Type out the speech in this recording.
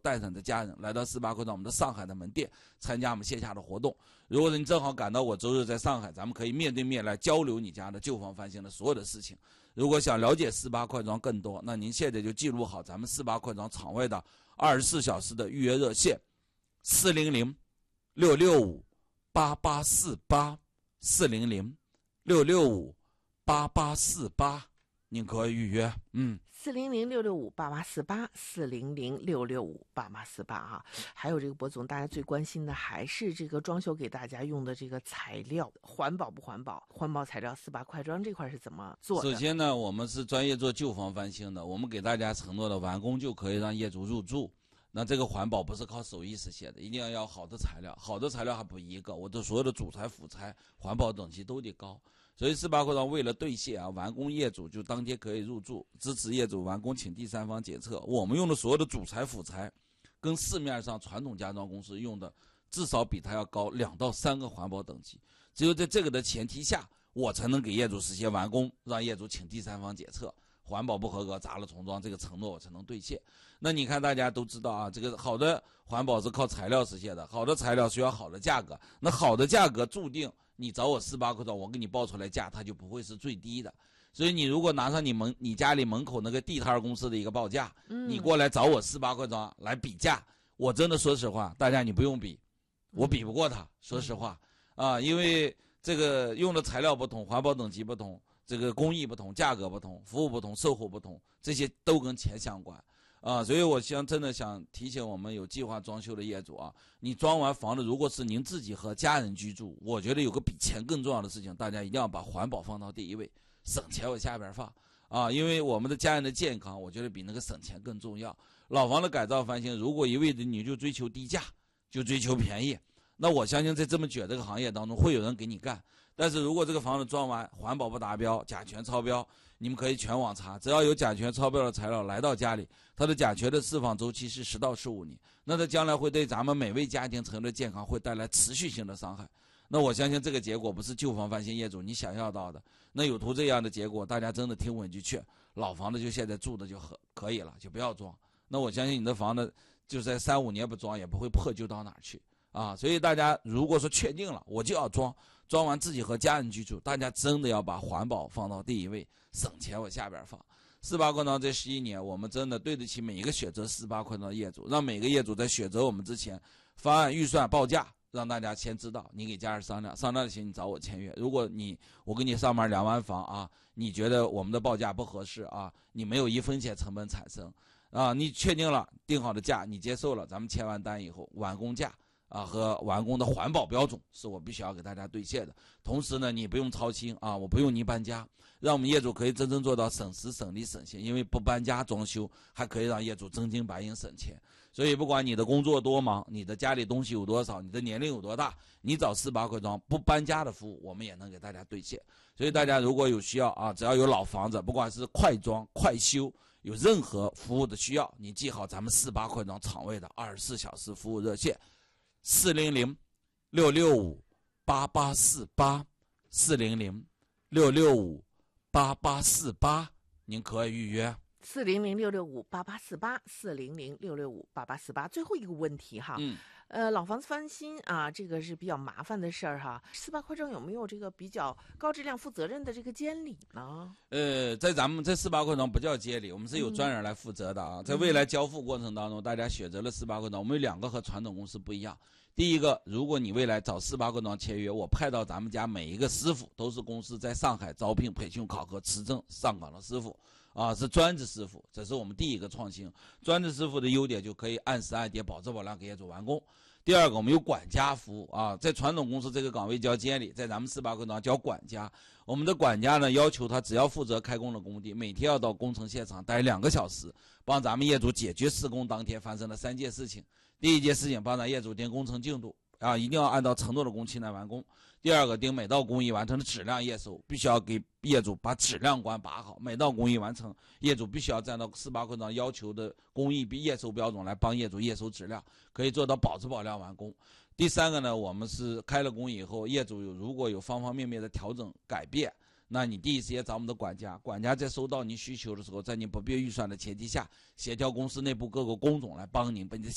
带上你的家人来到18块庄我们的上海的门店参加我们线下的活动。如果你正好赶到我周日在上海，咱们可以面对面来交流你家的旧房翻新的所有的事情。如果想了解18块庄更多，那您现在就记录好咱们18块庄场外的24小时的预约热线400-665-8848 400-665-8848，您可以预约。 400-665-8848 400-665-8848啊。还有这个博总，大家最关心的还是这个装修给大家用的这个材料环保不环保？环保材料18块庄这块是怎么做的？ 首先呢，我们是专业做旧房翻新的，我们给大家承诺的完工就可以让业主入住。那这个环保不是靠手艺实现的，一定要好的材料，好的材料还不一个，我的所有的主材辅材环保等级都得高。所以18块庄为了兑现完工业主就当天可以入住，支持业主完工请第三方检测，我们用的所有的主材辅材跟市面上传统家装公司用的至少比它要高2到3个环保等级。只有在这个的前提下，我才能给业主实现完工，让业主请第三方检测，环保不合格砸了重装，这个承诺我才能兑现。那你看大家都知道啊，这个好的环保是靠材料实现的，好的材料需要好的价格，那好的价格注定你找我18块庄，我给你报出来价它就不会是最低的。所以你如果拿上你家里门口那个地摊公司的一个报价，你过来找我18块庄来比价，我真的说实话，大家你不用比，我比不过他，说实话啊，因为这个用的材料不同，环保等级不同，这个工艺不同，价格不同，服务不同，售后不同，这些都跟钱相关啊。所以我真的想提醒我们有计划装修的业主啊，你装完房子如果是您自己和家人居住，我觉得有个比钱更重要的事情，大家一定要把环保放到第一位，省钱往下边放啊，因为我们的家人的健康我觉得比那个省钱更重要。老房的改造翻新如果一味的你就追求低价，就追求便宜，那我相信在这么卷这个行业当中会有人给你干。但是如果这个房子装完环保不达标，甲醛超标，你们可以全网查，只要有甲醛超标的材料来到家里，它的甲醛的释放周期是10到15年，那它将来会对咱们每位家庭成员的健康会带来持续性的伤害。那我相信这个结果不是旧房翻新业主你想要到的。那有图这样的结果，大家真的听我一句劝，老房子就现在住的就可以了，就不要装。那我相信你的房子就在3-5年不装也不会破旧到哪儿去啊。所以大家如果说确定了我就要装完自己和家人居住，大家真的要把环保放到第一位，省钱往下边放。18块庄这11年，我们真的对得起每一个选择18块庄的业主，让每个业主在选择我们之前，方案预算报价让大家先知道，你给家人商量的行你找我签约。如果我给你上门2万房啊，你觉得我们的报价不合适啊，你没有1分钱成本产生啊，你确定了定好的价你接受了，咱们签完单以后完工价啊和完工的环保标准是我必须要给大家兑现的。同时呢，你不用操心啊，我不用你搬家，让我们业主可以真正做到省时省力省钱，因为不搬家装修还可以让业主真金白银省钱。所以不管你的工作多忙，你的家里东西有多少，你的年龄有多大，你找18块庄不搬家的服务我们也能给大家兑现。所以大家如果有需要啊，只要有老房子，不管是快装快修，有任何服务的需要，你记好咱们18块庄场外的24小时服务热线400-665-8848 400-665-8848，您可以预约。 400-665-8848 400-665-8848。最后一个问题哈，老房子翻新啊，这个是比较麻烦的事儿哈。18块庄有没有这个比较高质量、负责任的这个监理呢？ 在咱们这18块庄不叫监理，我们是有专人来负责的啊。在未来交付过程当中，大家选择了18块庄，我们有2个和传统公司不一样。第一个，如果你未来找18块庄签约，我派到咱们家每一个师傅都是公司在上海招聘、培训、考核、持证上岗的师傅啊，是专职师傅，这是我们第一个创新。专职师傅的优点就可以按时按点、保质保量给业主完工。第二个，我们有管家服务啊，在传统公司这个岗位叫监理，在咱们18块庄叫管家。我们的管家呢，要求他只要负责开工的工地，每天要到工程现场待2个小时，帮咱们业主解决施工当天发生的3件事情。第一件事情，帮咱业主盯工程进度啊，一定要按照承诺的工期来完工。第二个，盯每道工艺完成的质量验收，必须要给业主把质量关把好，每道工艺完成，业主必须要按照18块庄要求的工艺验收标准来帮业主验收质量，可以做到保质保量完工。第三个呢，我们是开了工以后，业主如果有方方面面的调整改变，那你第一时间找我们的管家，管家在收到您需求的时候，在您不变预算的前提下，协调公司内部各个工种来帮您把你的